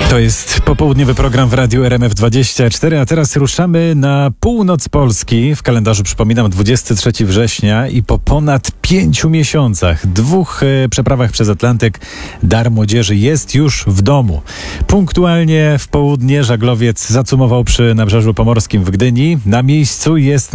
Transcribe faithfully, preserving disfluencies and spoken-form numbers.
To jest popołudniowy program w Radiu R M F dwadzieścia cztery, a teraz ruszamy na północ Polski. W kalendarzu przypominam dwudziestego trzeciego września i po ponad pięciu miesiącach, dwóch e, przeprawach przez Atlantyk, Dar Młodzieży jest już w domu. Punktualnie w południe żaglowiec zacumował przy Nabrzeżu Pomorskim w Gdyni. Na miejscu jest